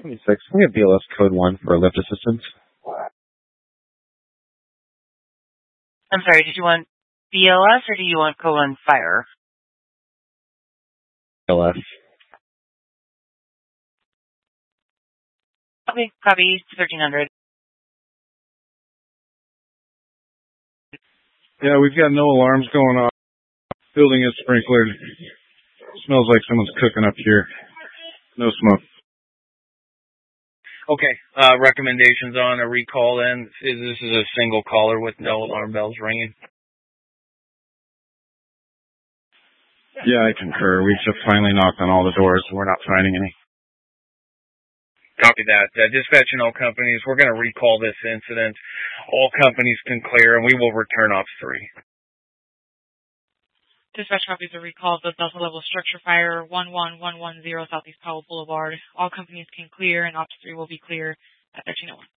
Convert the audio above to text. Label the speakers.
Speaker 1: 26. We have BLS code 1 for lift assistance.
Speaker 2: I'm sorry, did you want BLS or do you want code 1 fire?
Speaker 1: BLS.
Speaker 2: Okay, copy 1300.
Speaker 3: Yeah, we've got no alarms going off. Building is sprinklered. Smells like someone's cooking up here. No smoke.
Speaker 4: Okay, recommendations on a recall then. This is a single caller with no alarm bells ringing.
Speaker 3: Yeah, I concur. We just finally knocked on all the doors and we're not finding any.
Speaker 4: Copy that. Dispatching all companies. We're going to recall this incident. All companies can clear and we will return Ops 3.
Speaker 5: Dispatch copies are recalled of Delta Level Structure Fire 11110 Southeast Powell Boulevard. All companies can clear and Ops 3 will be clear at 1301.